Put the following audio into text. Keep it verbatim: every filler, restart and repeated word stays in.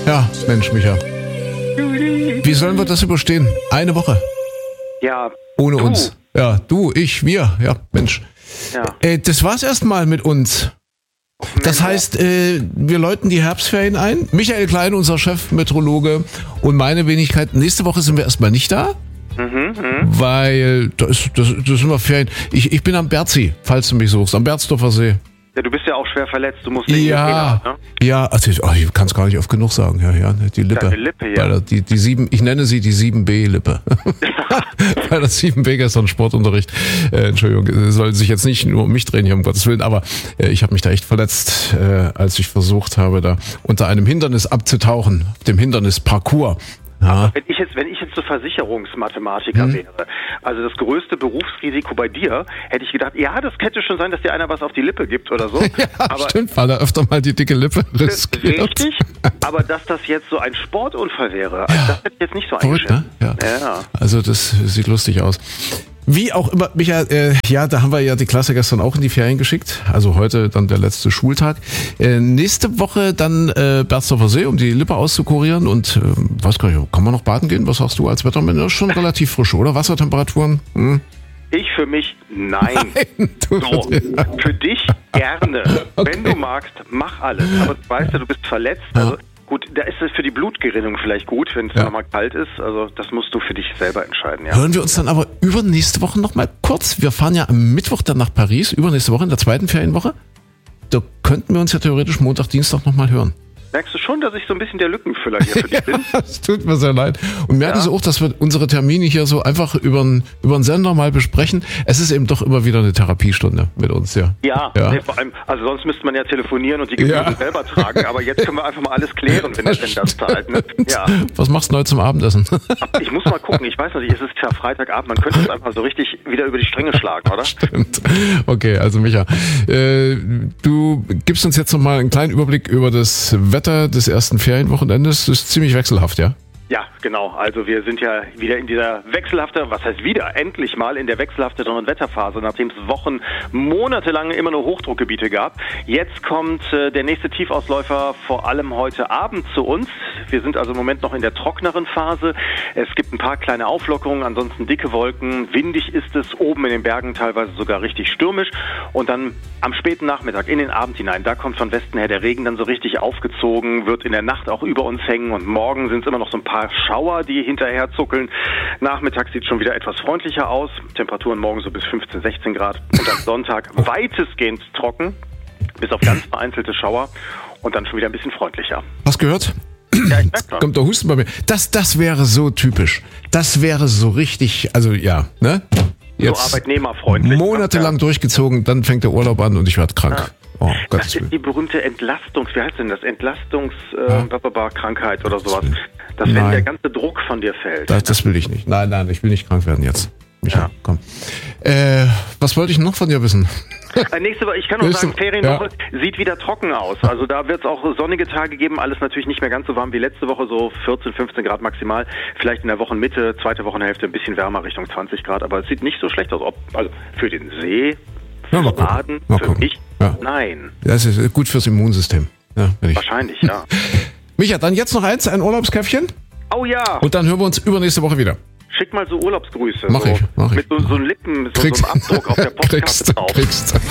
Ja, Mensch, Micha. Wie sollen wir das überstehen? Eine Woche. Ja. Ohne du. uns. Ja, du, ich, wir. Ja, Mensch. Ja. Äh, das war's erstmal mit uns. Das heißt, äh, wir läuten die Herbstferien ein. Michael Klein, unser Chefmeteorologe, und meine Wenigkeit. Nächste Woche sind wir erstmal nicht da. Mhm, mh. Weil, da ist, das, das sind wir Ferien. Ich, ich bin am Berzi, falls du mich suchst, am Berzdorfer See. Ja, du bist ja auch schwer verletzt. Du musst Ja, Fehler, ne? ja, also ich, oh, ich kann es gar nicht oft genug sagen. Ja, ja, die Lippe. Deine Lippe, ja. Weil die, die sieben, ich nenne sie die sieben B-Lippe. Weil das sieben B gestern Sportunterricht, äh, Entschuldigung, soll sich jetzt nicht nur um mich drehen hier, um Gottes Willen, aber äh, ich habe mich da echt verletzt, äh, als ich versucht habe, da unter einem Hindernis abzutauchen, dem Hindernisparcours. Ja. Wenn ich jetzt, wenn ich jetzt so Versicherungsmathematiker hm. wäre, also das größte Berufsrisiko bei dir, hätte ich gedacht, ja, das könnte schon sein, dass dir einer was auf die Lippe gibt oder so. Ja, aber stimmt, weil er öfter mal die dicke Lippe riskiert. Richtig, aber dass das jetzt so ein Sportunfall wäre, also das hätte ich jetzt nicht so Verrückt, eingeschätzt. ne? Ja. Ja. Also das sieht lustig aus. Wie auch immer, Michael, äh, ja, da haben wir ja die Klasse gestern auch in die Ferien geschickt. Also heute dann der letzte Schultag. Äh, nächste Woche dann äh, Berzdorfer See, um die Lippe auszukurieren. Und äh, weiß gar nicht, kann man noch baden gehen? Was sagst du als Wettermann? Das ist schon relativ frisch, oder? Wassertemperaturen? Hm? Ich für mich, nein. Nein, du so, für dich. für dich gerne. Okay. Wenn du magst, mach alles. Aber du weißt ja, du bist verletzt. Also gut, da ist es für die Blutgerinnung vielleicht gut, wenn es Ja. nochmal kalt ist. Also das musst du für dich selber entscheiden. Ja. Hören wir uns dann aber übernächste Woche nochmal kurz. Wir fahren ja am Mittwoch dann nach Paris, übernächste Woche, in der zweiten Ferienwoche. Da könnten wir uns ja theoretisch Montag, Dienstag nochmal hören. Merkst du schon, dass ich so ein bisschen der Lückenfüller hier für dich bin? Es tut mir sehr leid. Und merken Ja. Sie auch, dass wir unsere Termine hier so einfach über den Sender mal besprechen. Es ist eben doch immer wieder eine Therapiestunde mit uns, ja. Ja, Ja. Nee, vor allem, also sonst müsste man ja telefonieren und die Gebühren Ja. selber tragen, aber jetzt können wir einfach mal alles klären, wenn der denn das zahlt. Ne? Ja. Was machst du heute zum Abendessen? Aber ich muss mal gucken, ich weiß nicht, es ist ja Freitagabend, man könnte uns einfach so richtig wieder über die Stränge schlagen, oder? Stimmt. Okay, also Micha, äh, du gibst uns jetzt nochmal einen kleinen Überblick über das Wetter des ersten Ferienwochenendes. Das ist ziemlich wechselhaft, ja? Ja, genau. Also wir sind ja wieder in dieser wechselhaften, was heißt wieder, endlich mal in der wechselhafteren Wetterphase, nachdem es Wochen, Monate lang immer nur Hochdruckgebiete gab. Jetzt kommt äh, der nächste Tiefausläufer vor allem heute Abend zu uns. Wir sind also im Moment noch in der trockneren Phase. Es gibt ein paar kleine Auflockerungen, ansonsten dicke Wolken. Windig ist es, oben in den Bergen teilweise sogar richtig stürmisch. Und dann am späten Nachmittag in den Abend hinein, da kommt von Westen her der Regen dann so richtig aufgezogen, wird in der Nacht auch über uns hängen und morgen sind es immer noch so ein paar Schauer, die hinterher zuckeln. Nachmittag sieht schon wieder etwas freundlicher aus. Temperaturen morgen so bis fünfzehn, sechzehn Grad. Und am Sonntag weitestgehend trocken, bis auf ganz vereinzelte Schauer und dann schon wieder ein bisschen freundlicher. Hast gehört? Ja, ich merke schon. Kommt der Husten bei mir. Das, das wäre so typisch. Das wäre so richtig, also ja, ne? So arbeitnehmerfreundlich. Monatelang Ja. durchgezogen, dann fängt der Urlaub an und ich werde krank. Ja. Oh, Das Gottes ist Willen. die berühmte Entlastungs... Wie heißt denn das? Entlastungs... Ja. Äh, Krankheit oder sowas. Dass wenn Nein. der ganze Druck von dir fällt. Das, das will ich nicht. Nein, nein, ich will nicht krank werden jetzt. Micha, Ja. komm. Äh, was wollte ich noch von dir wissen? Äh, nächste Woche, ich kann nur Nächste- sagen, Ferienwoche sieht wieder trocken aus. Also da wird es auch sonnige Tage geben. Alles natürlich nicht mehr ganz so warm wie letzte Woche, so vierzehn, fünfzehn Grad maximal. Vielleicht in der Wochenmitte, zweite Wochenhälfte ein bisschen wärmer, Richtung zwanzig Grad. Aber es sieht nicht so schlecht aus. Ob, also für den See, Ja, mal für gucken. Baden, Mal für gucken. mich, Ja. nein. Das ist gut fürs Immunsystem. Ja, wenn ich. Wahrscheinlich, ja. Micha, dann jetzt noch eins, ein Urlaubskäffchen. Oh ja, Und dann hören wir uns übernächste Woche wieder. schick mal so Urlaubsgrüße. Mach so, ich, mach ich. Mit so, so einem Lippen, so, so einem Abdruck auf der Postkarte kriegst, drauf. kriegst.